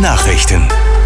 Nachrichten.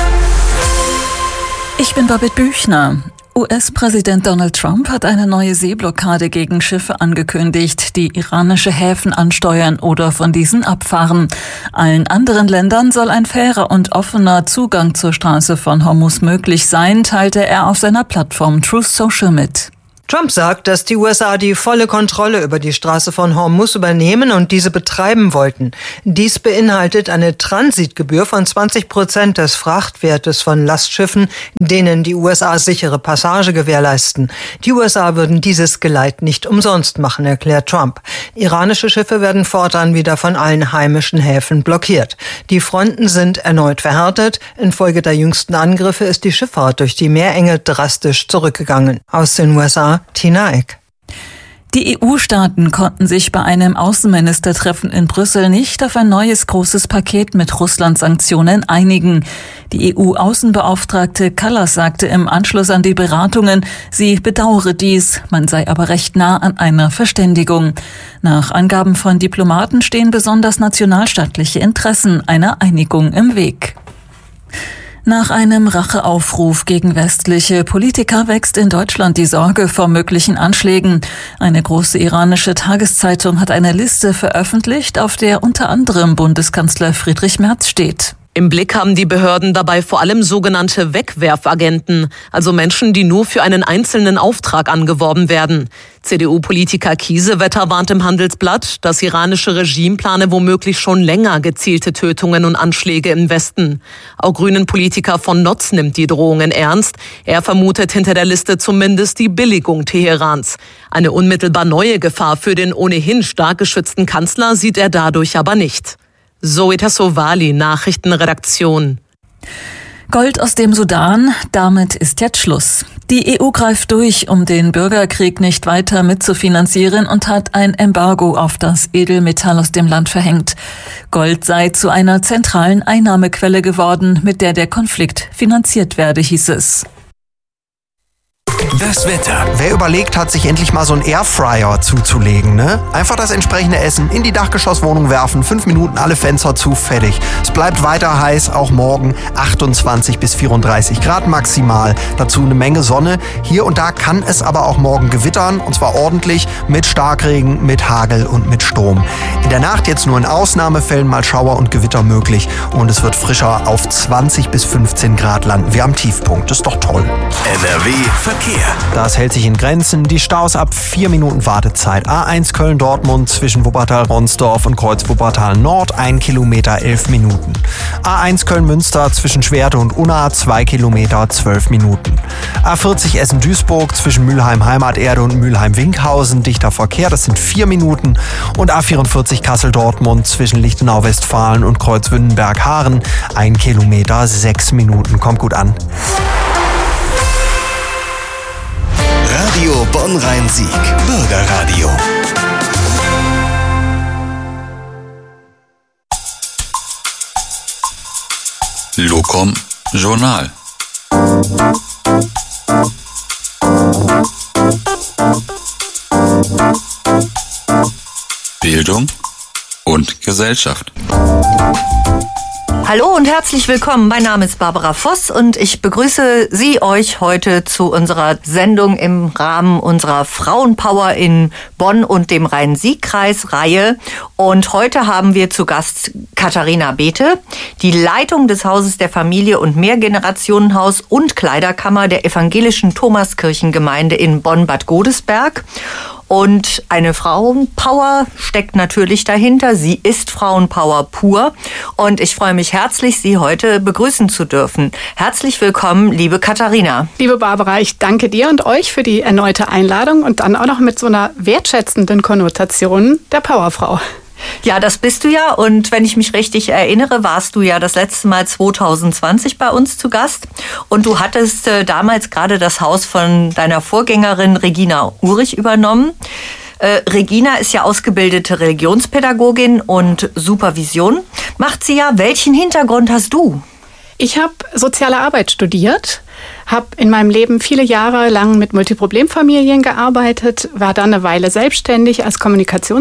Ich bin Babette Büchner. US-Präsident Donald Trump hat eine neue Seeblockade gegen Schiffe angekündigt, die iranische Häfen ansteuern oder von diesen abfahren. Allen anderen Ländern soll ein fairer und offener Zugang zur Straße von Hormuz möglich sein, teilte er auf seiner Plattform Truth Social mit. Trump sagt, dass die USA die volle Kontrolle über die Straße von Hormuz übernehmen und diese betreiben wollten. Dies beinhaltet eine Transitgebühr von 20% des Frachtwertes von Lastschiffen, denen die USA sichere Passage gewährleisten. Die USA würden dieses Geleit nicht umsonst machen, erklärt Trump. Iranische Schiffe werden fortan wieder von allen heimischen Häfen blockiert. Die Fronten sind erneut verhärtet. Infolge der jüngsten Angriffe ist die Schifffahrt durch die Meerenge drastisch zurückgegangen. Aus den USA Tina Eck. Die EU-Staaten konnten sich bei einem Außenministertreffen in Brüssel nicht auf ein neues großes Paket mit Russland-Sanktionen einigen. Die EU-Außenbeauftragte Kallas sagte im Anschluss an die Beratungen, sie bedauere dies, man sei aber recht nah an einer Verständigung. Nach Angaben von Diplomaten stehen besonders nationalstaatliche Interessen einer Einigung im Weg. Nach einem Racheaufruf gegen westliche Politiker wächst in Deutschland die Sorge vor möglichen Anschlägen. Eine große iranische Tageszeitung hat eine Liste veröffentlicht, auf der unter anderem Bundeskanzler Friedrich Merz steht. Im Blick haben die Behörden dabei vor allem sogenannte Wegwerfagenten, also Menschen, die nur für einen einzelnen Auftrag angeworben werden. CDU-Politiker Kiesewetter warnt im Handelsblatt, das iranische Regime plane womöglich schon länger gezielte Tötungen und Anschläge im Westen. Auch Grünen-Politiker von Notz nimmt die Drohungen ernst. Er vermutet hinter der Liste zumindest die Billigung Teherans. Eine unmittelbar neue Gefahr für den ohnehin stark geschützten Kanzler sieht er dadurch aber nicht. Zoe Tassovali, Nachrichtenredaktion. Gold aus dem Sudan, damit ist jetzt Schluss. Die EU greift durch, um den Bürgerkrieg nicht weiter mitzufinanzieren und hat ein Embargo auf das Edelmetall aus dem Land verhängt. Gold sei zu einer zentralen Einnahmequelle geworden, mit der der Konflikt finanziert werde, hieß es. Das Wetter. Wer überlegt hat, sich endlich mal so einen Airfryer zuzulegen, ne? Einfach das entsprechende Essen in die Dachgeschosswohnung werfen, 5 Minuten alle Fenster zu, fertig. Es bleibt weiter heiß, auch morgen 28 bis 34 Grad maximal. Dazu eine Menge Sonne. Hier und da kann es aber auch morgen gewittern, und zwar ordentlich mit Starkregen, mit Hagel und mit Sturm. In der Nacht jetzt nur in Ausnahmefällen mal Schauer und Gewitter möglich und es wird frischer auf 20 bis 15 Grad landen. Wir am Tiefpunkt, das ist doch toll. NRW Verkehr. Das hält sich in Grenzen. Die Staus ab 4 Minuten Wartezeit. A1 Köln-Dortmund zwischen Wuppertal-Ronsdorf und Kreuz-Wuppertal-Nord 1 Kilometer 11 Minuten. A1 Köln-Münster zwischen Schwerte und Unna 2 Kilometer 12 Minuten. A40 Essen-Duisburg zwischen Mülheim-Heimaterde und Mülheim-Winkhausen dichter Verkehr, das sind 4 Minuten. Und A44 Kassel-Dortmund zwischen Lichtenau-Westfalen und Kreuzwündenberg-Haaren 1 Kilometer 6 Minuten. Kommt gut an. Radio Bonn-Rhein-Sieg. Bürgerradio. Locom Journal. Bildung und Gesellschaft. Hallo und herzlich willkommen. Mein Name ist Barbara Voss und ich begrüße euch heute zu unserer Sendung im Rahmen unserer Frauenpower in Bonn und dem Rhein-Sieg-Kreis-Reihe. Und heute haben wir zu Gast Katharina Bethe, die Leitung des Hauses der Familie und Mehrgenerationenhaus und Kleiderkammer der evangelischen Thomaskirchengemeinde in Bonn-Bad Godesberg. Und eine Frauenpower steckt natürlich dahinter. Sie ist Frauenpower pur. Und ich freue mich herzlich, Sie heute begrüßen zu dürfen. Herzlich willkommen, liebe Katharina. Liebe Barbara, ich danke dir und euch für die erneute Einladung und dann auch noch mit so einer wertschätzenden Konnotation der Powerfrau. Ja, das bist du ja. Und wenn ich mich richtig erinnere, warst du ja das letzte Mal 2020 bei uns zu Gast. Und du hattest damals gerade das Haus von deiner Vorgängerin Regina Urich übernommen. Regina ist ja ausgebildete Religionspädagogin und Supervision. Macht sie ja. Welchen Hintergrund hast du? Ich habe soziale Arbeit studiert, habe in meinem Leben viele Jahre lang mit Multiproblemfamilien gearbeitet, war dann eine Weile selbstständig als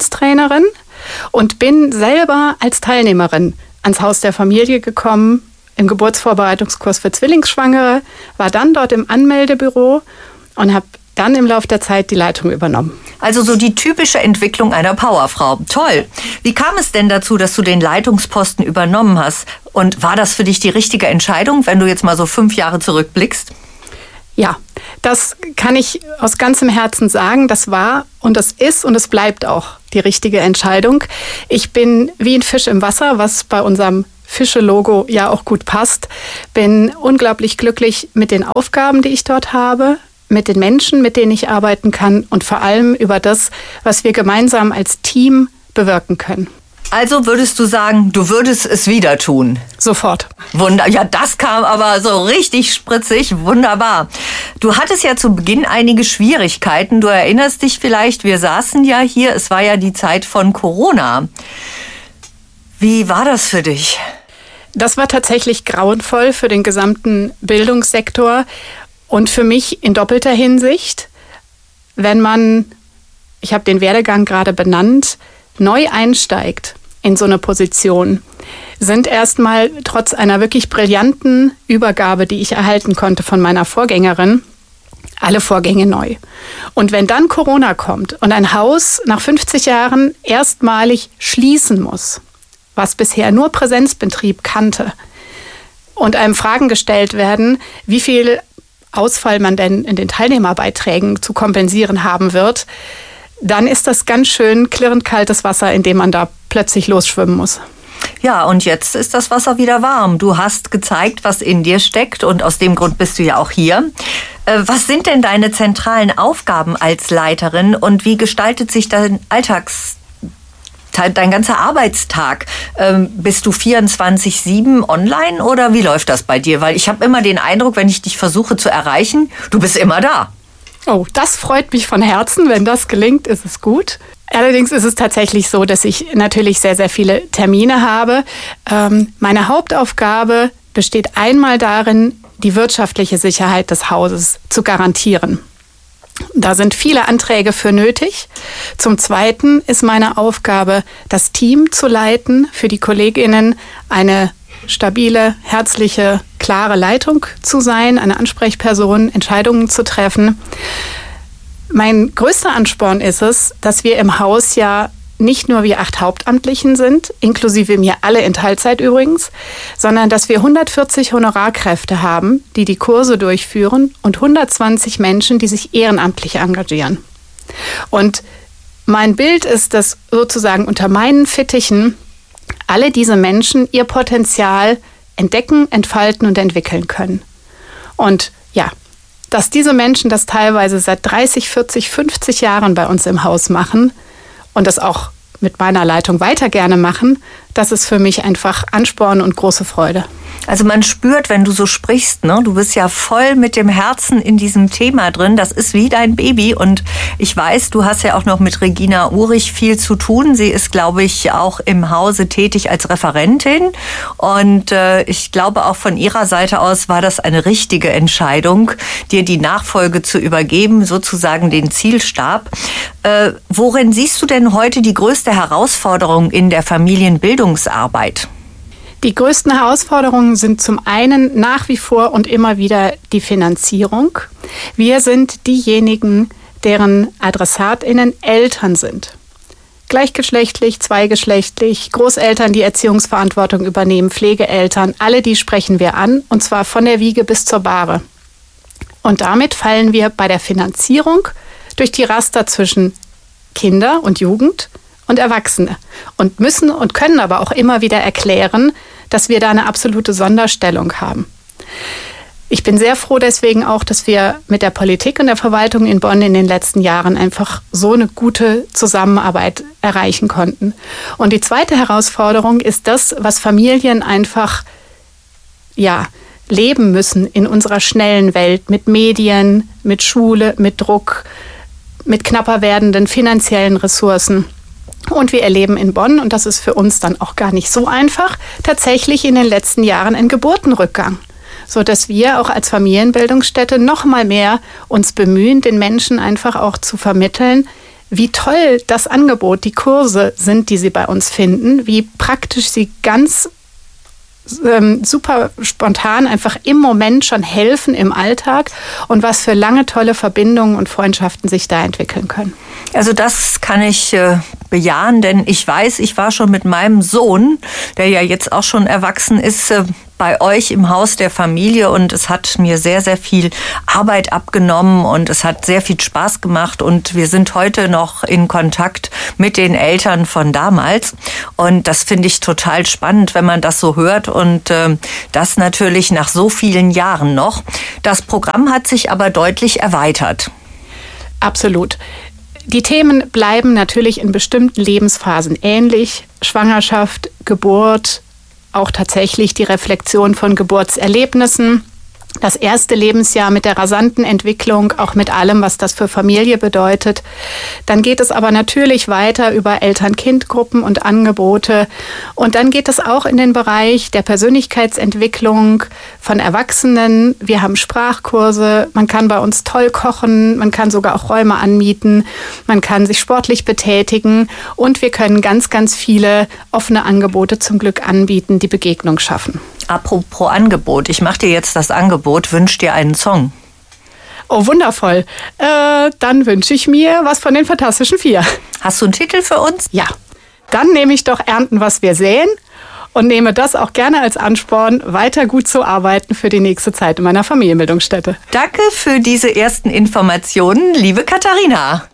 Kommunikationstrainerin und bin selber als Teilnehmerin ans Haus der Familie gekommen, im Geburtsvorbereitungskurs für Zwillingsschwangere, war dann dort im Anmeldebüro und habe dann im Laufe der Zeit die Leitung übernommen. Also so die typische Entwicklung einer Powerfrau. Toll. Wie kam es denn dazu, dass du den Leitungsposten übernommen hast? Und war das für dich die richtige Entscheidung, wenn du jetzt mal so 5 Jahre zurückblickst? Ja, das kann ich aus ganzem Herzen sagen. Das war und das ist und es bleibt auch die richtige Entscheidung. Ich bin wie ein Fisch im Wasser, was bei unserem Fische-Logo ja auch gut passt. Bin unglaublich glücklich mit den Aufgaben, die ich dort habe, mit den Menschen, mit denen ich arbeiten kann und vor allem über das, was wir gemeinsam als Team bewirken können. Also würdest du sagen, du würdest es wieder tun? Sofort. Ja, das kam aber so richtig spritzig. Wunderbar. Du hattest ja zu Beginn einige Schwierigkeiten. Du erinnerst dich vielleicht, wir saßen ja hier, es war ja die Zeit von Corona. Wie war das für dich? Das war tatsächlich grauenvoll für den gesamten Bildungssektor und für mich in doppelter Hinsicht. Wenn man, ich habe den Werdegang gerade benannt, neu einsteigt in so eine Position, sind erstmal trotz einer wirklich brillanten Übergabe, die ich erhalten konnte von meiner Vorgängerin, alle Vorgänge neu. Und wenn dann Corona kommt und ein Haus nach 50 Jahren erstmalig schließen muss, was bisher nur Präsenzbetrieb kannte, und einem Fragen gestellt werden, wie viel Ausfall man denn in den Teilnehmerbeiträgen zu kompensieren haben wird, dann ist das ganz schön klirrend kaltes Wasser, in dem man da plötzlich losschwimmen muss. Ja, und jetzt ist das Wasser wieder warm. Du hast gezeigt, was in dir steckt und aus dem Grund bist du ja auch hier. Was sind denn deine zentralen Aufgaben als Leiterin und wie gestaltet sich dein dein ganzer Arbeitstag? Bist du 24/7 online oder wie läuft das bei dir? Weil ich habe immer den Eindruck, wenn ich dich versuche zu erreichen, du bist immer da. Oh, das freut mich von Herzen. Wenn das gelingt, ist es gut. Allerdings ist es tatsächlich so, dass ich natürlich sehr, sehr viele Termine habe. Meine Hauptaufgabe besteht einmal darin, die wirtschaftliche Sicherheit des Hauses zu garantieren. Da sind viele Anträge für nötig. Zum Zweiten ist meine Aufgabe, das Team zu leiten, für die KollegInnen eine stabile, herzliche, klare Leitung zu sein, eine Ansprechperson, Entscheidungen zu treffen. Mein größter Ansporn ist es, dass wir im Haus ja nicht nur wir 8 Hauptamtlichen sind, inklusive mir alle in Teilzeit übrigens, sondern dass wir 140 Honorarkräfte haben, die die Kurse durchführen und 120 Menschen, die sich ehrenamtlich engagieren. Und mein Bild ist, dass sozusagen unter meinen Fittichen alle diese Menschen ihr Potenzial entdecken, entfalten und entwickeln können. Und ja, dass diese Menschen das teilweise seit 30, 40, 50 Jahren bei uns im Haus machen und das auch mit meiner Leitung weiter gerne machen, das ist für mich einfach Ansporn und große Freude. Also man spürt, wenn du so sprichst, ne? Du bist ja voll mit dem Herzen in diesem Thema drin. Das ist wie dein Baby. Und ich weiß, du hast ja auch noch mit Regina Uhrig viel zu tun. Sie ist, glaube ich, auch im Hause tätig als Referentin. Und ich glaube, auch von ihrer Seite aus war das eine richtige Entscheidung, dir die Nachfolge zu übergeben, sozusagen den Zielstab. Worin siehst du denn heute die größte Herausforderung in der Familienbildungsarbeit? Die größten Herausforderungen sind zum einen nach wie vor und immer wieder die Finanzierung. Wir sind diejenigen, deren AdressatInnen Eltern sind. Gleichgeschlechtlich, zweigeschlechtlich, Großeltern, die Erziehungsverantwortung übernehmen, Pflegeeltern, alle die sprechen wir an, und zwar von der Wiege bis zur Bahre. Und damit fallen wir bei der Finanzierung durch die Raster zwischen Kinder und Jugend und Erwachsene und müssen und können aber auch immer wieder erklären, dass wir da eine absolute Sonderstellung haben. Ich bin sehr froh deswegen auch, dass wir mit der Politik und der Verwaltung in Bonn in den letzten Jahren einfach so eine gute Zusammenarbeit erreichen konnten. Und die zweite Herausforderung ist das, was Familien einfach leben müssen in unserer schnellen Welt mit Medien, mit Schule, mit Druck, mit knapper werdenden finanziellen Ressourcen. Und wir erleben in Bonn, und das ist für uns dann auch gar nicht so einfach, tatsächlich in den letzten Jahren einen Geburtenrückgang, sodass wir auch als Familienbildungsstätte noch mal mehr uns bemühen, den Menschen einfach auch zu vermitteln, wie toll das Angebot, die Kurse sind, die sie bei uns finden, wie praktisch sie ganz super spontan einfach im Moment schon helfen im Alltag und was für lange tolle Verbindungen und Freundschaften sich da entwickeln können. Also das kann ich bejahen, denn ich weiß, ich war schon mit meinem Sohn, der ja jetzt auch schon erwachsen ist, bei euch im Haus der Familie und es hat mir sehr, sehr viel Arbeit abgenommen und es hat sehr viel Spaß gemacht und wir sind heute noch in Kontakt mit den Eltern von damals und das finde ich total spannend, wenn man das so hört und das natürlich nach so vielen Jahren noch. Das Programm hat sich aber deutlich erweitert. Absolut. Die Themen bleiben natürlich in bestimmten Lebensphasen ähnlich. Schwangerschaft, Geburt, auch tatsächlich die Reflexion von Geburtserlebnissen. Das erste Lebensjahr mit der rasanten Entwicklung, auch mit allem, was das für Familie bedeutet. Dann geht es aber natürlich weiter über Eltern-Kind-Gruppen und Angebote. Und dann geht es auch in den Bereich der Persönlichkeitsentwicklung von Erwachsenen. Wir haben Sprachkurse, man kann bei uns toll kochen, man kann sogar auch Räume anmieten, man kann sich sportlich betätigen und wir können ganz, ganz viele offene Angebote zum Glück anbieten, die Begegnung schaffen. Apropos Angebot, ich mache dir jetzt das Angebot, wünsch dir einen Song. Oh, wundervoll. Dann wünsche ich mir was von den Fantastischen Vier. Hast du einen Titel für uns? Ja. Dann nehme ich doch Ernten, was wir säen und nehme das auch gerne als Ansporn, weiter gut zu arbeiten für die nächste Zeit in meiner Familienbildungsstätte. Danke für diese ersten Informationen, liebe Katharina.